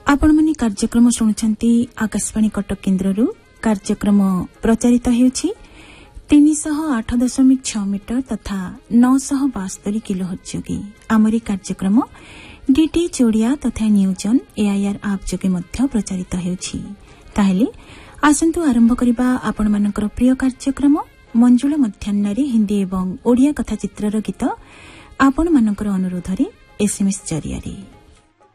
आपण माने कार्यक्रम शुणुछंती आकाशवाणी कटक केन्द्ररू कार्यक्रम प्रचारित हेउछि 308.6 मीटर तथा 972 किलोहर्ट्ज जोगे आमरी कार्यक्रम डीटी चोड़िया तथा न्यूज ऑन एआईआर आप जोगे मध्य प्रचारित हेउछि। ताहेले आसंतु आरंभ करिबा आपण मानकर प्रिय कार्यक्रम मंजुळ मध्याह्न हिंदी एवं ओडिया कथा चित्रर गीत आपण मानकर अनुरोध रे एसएमएस जरिया रे।